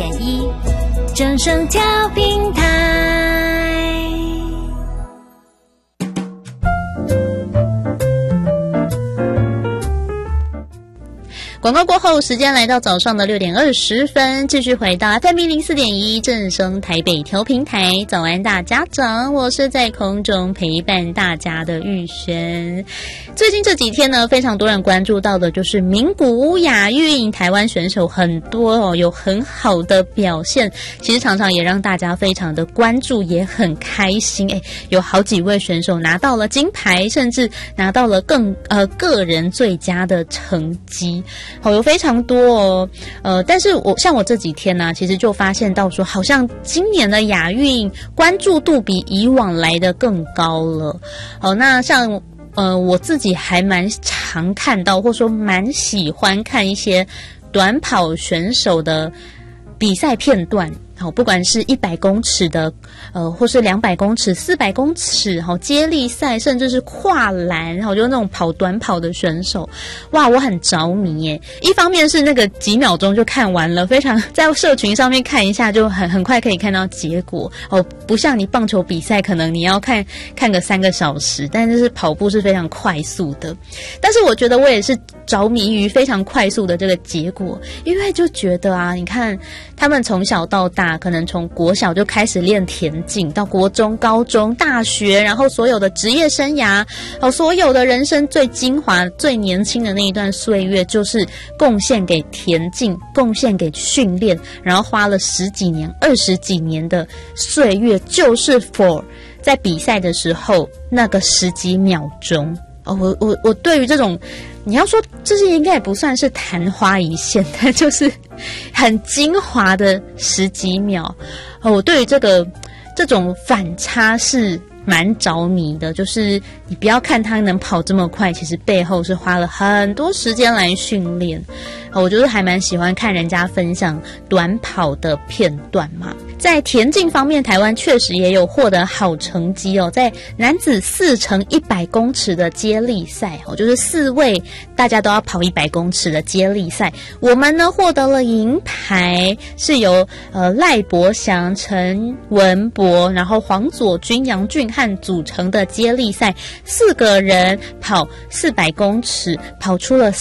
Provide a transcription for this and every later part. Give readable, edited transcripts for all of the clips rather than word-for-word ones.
104.1正声调频台。 广告过后，时间来到早上的6点20分，继续回到 FM 104.1正声台北调频台。早安大家长，我是在空中陪伴大家的玉璇。最近这几天呢，非常多人关注到的就是名古屋亚运，台湾选手很多有很好的表现，其实常常也让大家非常的关注，也很开心。有好几位选手拿到了金牌，甚至拿到了个人最佳的成绩。有非常多但是我这几天呢，其实就发现到说，好像今年的亚运关注度比以往来的更高了。那像我自己还蛮常看到，或者说蛮喜欢看一些短跑选手的比赛片段。不管是100公尺的或是200公尺、400公尺接力赛，甚至是跨栏，就那种短跑的选手，哇，我很着迷耶。一方面是那个几秒钟就看完了，非常在社群上面看一下就很快可以看到结果不像你棒球比赛可能你要看个3个小时，但是跑步是非常快速的。但是我觉得我也是着迷于非常快速的这个结果，因为就觉得啊，你看他们从小到大，可能从国小就开始练田径，到国中、高中、大学，然后所有的职业生涯，所有的人生最精华、最年轻的那一段岁月，就是贡献给田径，贡献给训练，然后花了10几年、20几年的岁月，就是 for 在比赛的时候那个10几秒钟。我对于这种，你要说这些应该也不算是昙花一现，但就是很精华的10几秒。我对于这种反差是蛮着迷的，就是你不要看他能跑这么快，其实背后是花了很多时间来训练。我就是还蛮喜欢看人家分享短跑的片段嘛。在田径方面，台湾确实也有获得好成绩在男子4×100公尺的接力赛就是4位大家都要跑100公尺的接力赛，我们呢获得了银牌，是由赖伯祥、陈文博，然后黄佐君、杨俊汉组成的接力赛，4个人跑400公尺，跑出了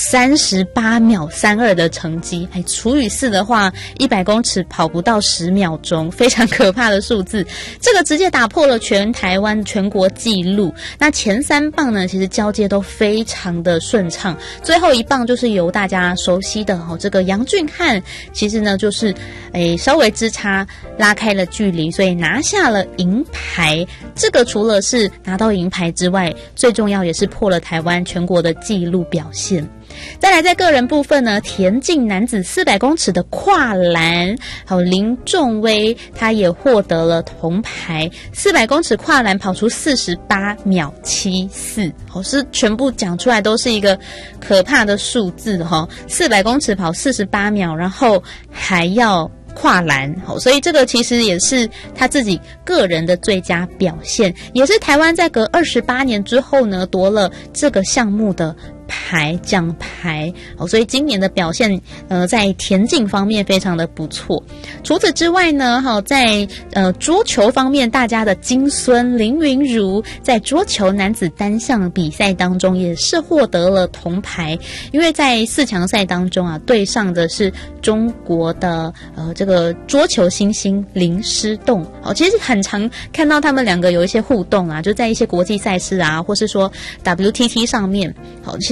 38秒32的成绩。除以4的话，100公尺跑不到10秒钟，非常可怕的数字。这个直接打破了台湾全国纪录。那前3棒呢，其实交接都非常的顺畅，最后1棒就是由大家熟悉的这个杨俊汉，其实呢就是稍微之差拉开了距离，所以拿下了银牌。这个除了是拿到银牌之外，最重要也是破了台湾全国的纪录表现。再来在个人部分呢，田径男子400公尺的跨栏，林仲威他也获得了铜牌，400公尺跨栏跑出48秒74，是全部讲出来都是一个可怕的数字400公尺跑48秒，然后还要跨栏，所以这个其实也是他自己个人的最佳表现，也是台湾在隔28年之后呢夺了这个项目的奖牌，所以今年的表现在田径方面非常的不错。除此之外呢，在桌球方面，大家的金孙林昀儒在桌球男子单项比赛当中也是获得了铜牌，因为在4强赛当中啊，对上的是中国的这个桌球新星林诗栋。其实很常看到他们2个有一些互动啊，就在一些国际赛事啊，或是说 WTT 上面